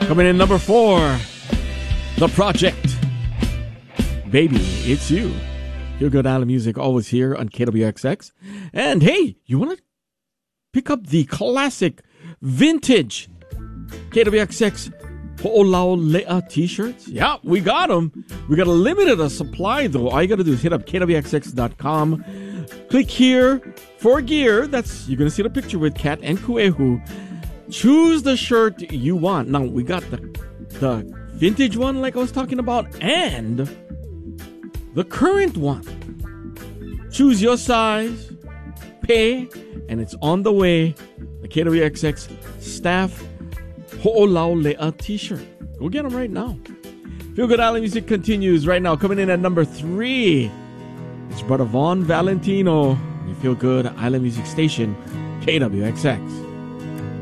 Coming in number 4, The Project. Baby, It's You. Feel Good Island Music, always here on KWXX. And hey, you want to pick up the classic vintage KWXX Ho'olau Le'a t-shirts? Yeah, we got them. We got a limited supply though. All you got to do is hit up kwxx.com. Click here for gear. You're going to see the picture with Kat and Kuehu. Choose the shirt you want. Now, we got the vintage one like I was talking about and the current one. Choose your size, pay, and it's on the way. The KWXX staff Ho'olau Le'a t-shirt. Go get them right now. Feel Good Island Music continues right now. Coming in at number 3. It's Brother Vaughn Valentino. You Feel Good Island Music Station, KWXX.